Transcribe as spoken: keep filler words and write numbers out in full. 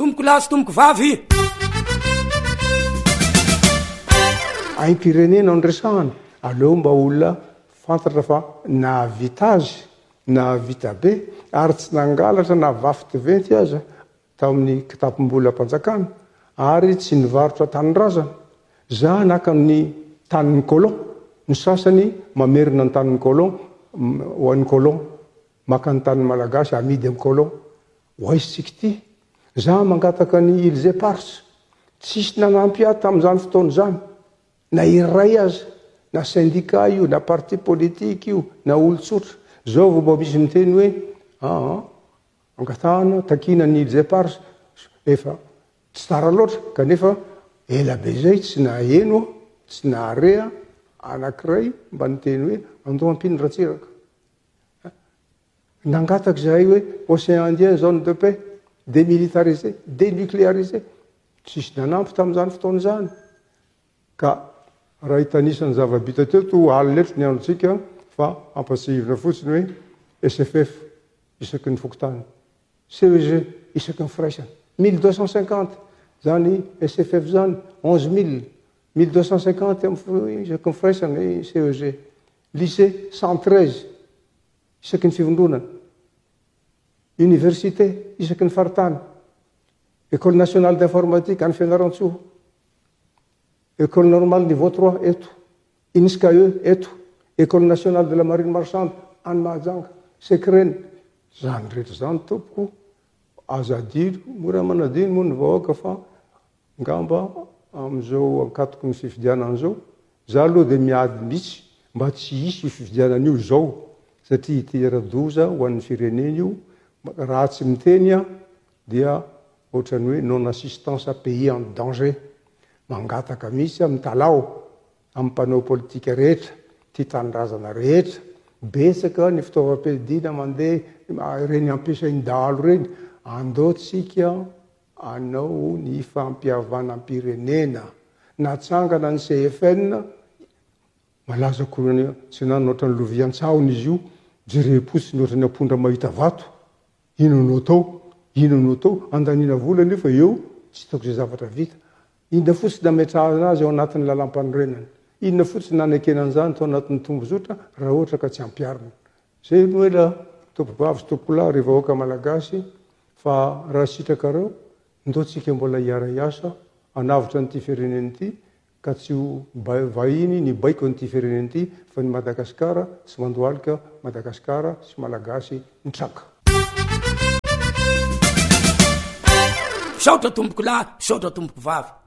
tomboko lahy sy tomboko vavy. Aim-pirenena andresahana aleo mba olona fantatra fa nahavita azy nahavita be ary tsy nangalatra na vafy venty aza tamin'ny kitapom-bola mpanjakana ary tsy nivarotra tanin-drazana. Za naka ny tanin'ny kolon, ny sasany mamerina ny tanin'ny kolon ho an'ny kolon, maka ny tanin'ny malagasy amidy amin'ny kolon. Hoaisitsika ty, za mangataka ny Ilze Pars, tsisy nanampy ahy tamin'izany fotoana zany, na iray aza, na syndicat io, na parti politique io, na olon-tsotra. Zao vao mba misy miteny hoe aa angatahana takina ny Ilze Pars, efa tsy tara loatra, kanefa ela be zay tsy naheno, tsy naharea anankiray mba niteny hoe andao ampiny ratsiraka. Nangataka zahay hoe Océan Indien, zone de paix, démilitarisé, dénucléarisé. Tsisy nanampy tamin'izany fotoana zany. Ka raha hitanisany zava-bita teo to aliletro ny androtsika fa ampasivina fotsiny hoe S F F isaky ny fokotany, C E G isaky ny firaisana, mille deux cent cinquante zany S F F zany, onze mille, mille deux cent cinquante isaky ny firaisana C E G, lycée cent treize isaky ny fivondronana, université isaky ny faritany, école nationale d'informatique any Fianaratsoa, école normale niveau trois eto, I N S C A E eto, école nationale de la marine marchande any Mahajanga, Sekreny. Zany rehetra zany tompoko azadilo, mora manadino moa ny vahoaka fa ngamba am'izao ankatoko ny fifidianan'izao, za aloha dia miady mihitsy mba tsy hisy fifidianan'io zao, satria itera-doza ho an'ny fireneny io. Raha tsy miteny a dia ohatrany hoe non assistance à pays en danger. Mangataka mihitsy amin'ny talao, amin'ny mpanao politika rehetra, ty tanindrazana rehetra, betsaka ny fitaovam-piadina mandeha reny ampiasainy dahalo reny, andaotsika anao ny fampiavanam-pirenena. Natsangana ny C F N, malaza koa tsy nanao ohatrany lovian-tsahony izy io, jerem-potsiny ohatrany ampondra mahita vato. Ino no atao? Ino no atao? Andanina vola nefa eo tsy hitako zay zavatra vita. Inona fotsiny nametrahana azy ao anatin'ny lalam-panorenana? Inona fotsiny nanekenan'izany tao anatin'ny tombozotra raha ohatra ka tsy ampiarina? Zay no hoe la tompom-bavy sy tompom-polahy ry vahoaka malagasy, fa raha sitrakareo ndaotsika mbola hiara hiasa hanavitra n'ity fireneny ity, ka tsy ho vahiny ny baiko n'ity fireneny ity, fa ny Madagasikara tsy mandohalika, Madagasikara sy malagasy nitraka. Saotra tomboko lahy, saotra tomboko vavy.